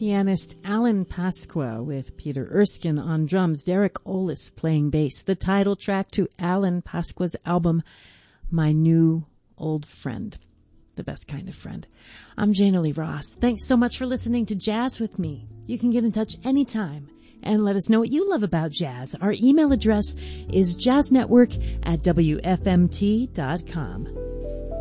pianist Alan Pasqua with Peter Erskine on drums, Derek Olis playing bass. The title track to Alan Pasqua's album, My New Old Friend. The best kind of friend. I'm Jana Lee Ross. Thanks so much for listening to Jazz with me. You can get in touch anytime and let us know what you love about jazz. Our email address is jazznetwork@wfmt.com.